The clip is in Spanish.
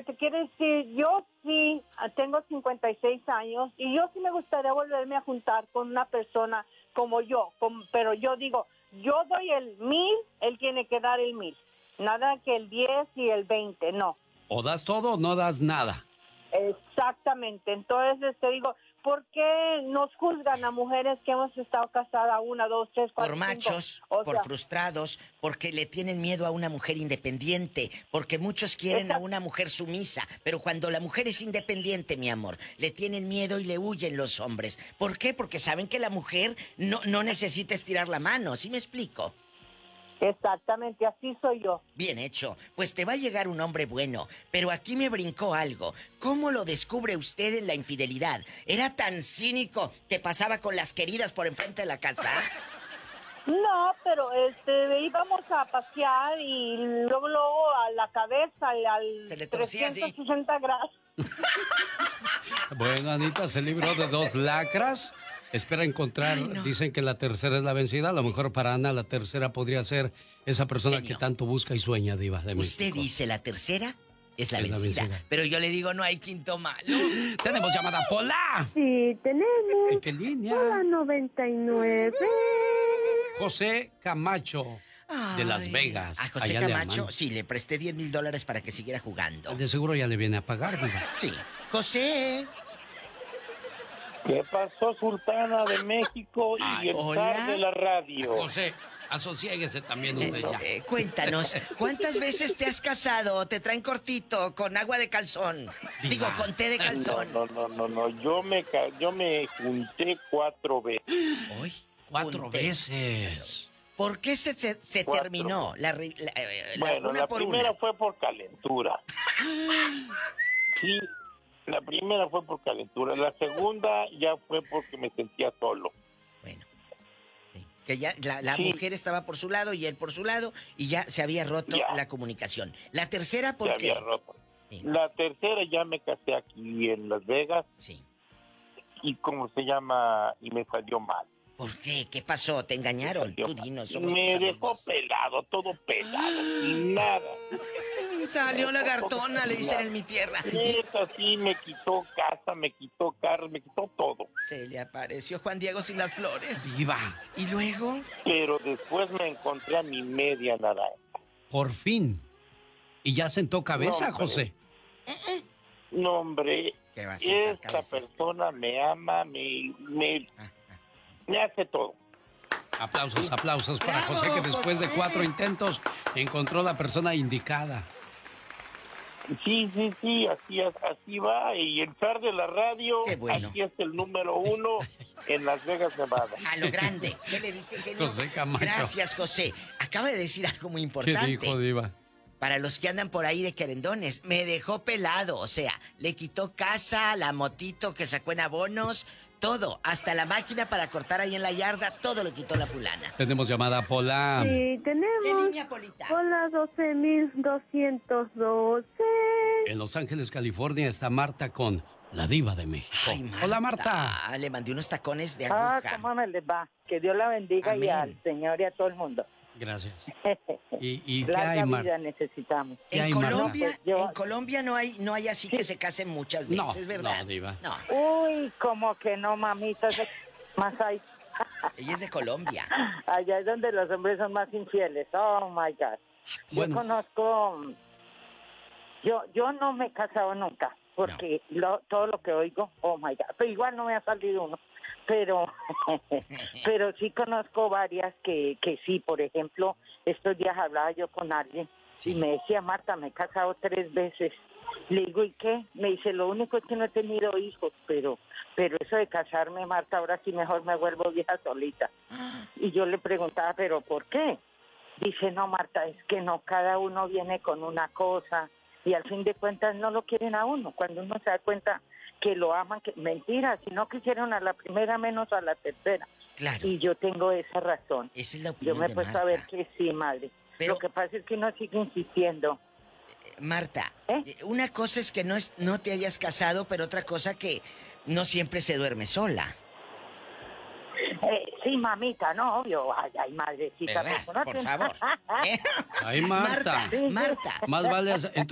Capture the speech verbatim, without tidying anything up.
te quiero decir, yo sí tengo cincuenta y seis años y yo sí me gustaría volverme a juntar con una persona como yo, con, pero yo digo, yo doy el mil, él tiene que dar el mil. Nada que el diez y el veinte, no. O das todo o no das nada. Exactamente. Entonces te digo, ¿por qué nos juzgan a mujeres que hemos estado casadas una, dos, tres, cuatro, Por machos, cinco? O por sea, frustrados, porque le tienen miedo a una mujer independiente, porque muchos quieren exacto. a una mujer sumisa, pero cuando la mujer es independiente, mi amor, le tienen miedo y le huyen los hombres. ¿Por qué? Porque saben que la mujer no, no necesita estirar la mano, ¿sí me explico? Exactamente, así soy yo. Bien hecho. Pues te va a llegar un hombre bueno. Pero aquí me brincó algo. ¿Cómo lo descubre usted en la infidelidad? ¿Era tan cínico que pasaba con las queridas por enfrente de la casa? No, pero este íbamos a pasear y luego, luego a la cabeza al, al Se le torcía así. trescientos sesenta grados. Bueno, Anita se libró de dos lacras. Espera encontrar, Ay, no. Dicen que la tercera es la vencida. A lo mejor para Ana la tercera podría ser esa persona Genio. que tanto busca y sueña, diva de Usted México. dice la tercera es la, Es la vencida, vencida. pero yo le digo no hay quinto malo. Tenemos llamada Pola. Sí, tenemos. ¿En qué línea? Hola, noventa y nueve. José Camacho de Las Ay. Vegas. A José Allá le Camacho, aman. sí, le presté diez mil dólares para que siguiera jugando. De seguro ya le viene a pagar, diva. Sí. José. ¿Qué pasó, Sultana de México y Ay, el hola. zar de la radio? José, asosiéguese también usted ya. Eh, cuéntanos, ¿cuántas veces te has casado? ¿Te traen cortito con agua de calzón? Diva. Digo, con té de calzón. No, no, no, no, yo me, ca- yo me junté cuatro veces. Uy, Cuatro junté. veces. ¿Por qué se, se, se Cuatro. terminó? La, ri- la- eh, la- Bueno, una la por primera una. fue por calentura. Sí, la primera fue por calentura. La segunda ya fue porque me sentía solo. Bueno. Sí. Que ya la, la Sí. mujer estaba por su lado y él por su lado y ya se había roto Ya. la comunicación. La tercera, ¿por Ya qué? había roto. Sí. La tercera ya me casé aquí en Las Vegas Sí. y como se llama, y me salió mal. ¿Por qué? ¿Qué pasó? ¿Te engañaron? Me salió Tú mal. dinos, somos Me tus dejó amigos. pelado, todo pelado, sin nada. Salió lagartona, le dicen en mi tierra. Eso sí, me quitó casa, me quitó carro, me quitó todo. Se le apareció Juan Diego sin las flores. Diva, ¿Y luego? Pero después me encontré a mi media naranja. por fin. ¿Y ya sentó cabeza, No, hombre. José? No, hombre, ¿Qué va a sentar esta cabeza este? persona me ama, me, me, Ah, ah. me hace todo. Aplausos, aplausos para ¡Bravo, José, que después de José! cuatro intentos encontró la persona indicada. Sí, sí, sí, así, así va. Y el zar de la radio, Qué bueno. aquí es el número uno en Las Vegas, Nevada. A lo grande. ¿Qué le dije, genio? José Camacho. Gracias, José. Acaba de decir algo muy ¿Qué importante. dijo, diva? Para los que andan por ahí de querendones, me dejó pelado. O sea, le quitó casa, la motito que sacó en abonos, todo. Hasta la máquina para cortar ahí en la yarda, todo lo quitó la fulana. Tenemos llamada Pola. Sí, ¿Qué tenemos. línea, Polita? Hola, doce mil doscientos doce. En Los Ángeles, California, está Marta con la diva de México. Ay, Marta. Hola, Marta. Le mandé unos tacones de Ah, aguja. cómo me les va. Que Dios la bendiga y Amén. al Señor y a todo el mundo. Gracias. ¿Y, y qué Larga hay, vida Marta? necesitamos. ¿Qué En hay, Marta? Colombia, Pues yo- en Colombia no hay, no hay así que se casen muchas No, veces, ¿verdad? no, diva. No, Uy, como que no, mamita. eso- Más ahí. ella es de Colombia. Allá es donde los hombres son más infieles. Oh, my God. Yo Bueno. conozco... Yo yo no me he casado nunca, porque lo- todo lo que oigo, oh, my God. Pero igual no me ha salido uno. Pero pero sí conozco varias que, que sí. Por ejemplo, estos días hablaba yo con alguien Sí. y me decía, Marta, me he casado tres veces. Le digo, ¿y qué? Me dice, lo único es que no he tenido hijos, pero pero eso de casarme, Marta, ahora sí mejor me vuelvo vieja solita. Y yo le preguntaba, ¿pero por qué? Dice, no, Marta, es que no, cada uno viene con una cosa y al fin de cuentas no lo quieren a uno. Cuando uno se da cuenta que lo aman, que mentira, si no quisieron a la primera, menos a la tercera. Claro, Y yo tengo esa razón. esa es la Yo opinión me he de puesto Marta. a ver que sí, madre. Pero- Lo que pasa es que uno sigue insistiendo. Marta, ¿Eh? eh, una cosa es que no, es, no te hayas casado, pero otra cosa que no siempre se duerme sola. Eh, sí, mamita, no, obvio. Ay, ay, madrecita. ¿Verdad? pues, no Por te- favor. ¿Eh? Ay, Marta. Marta, Marta. Más vale, hacer-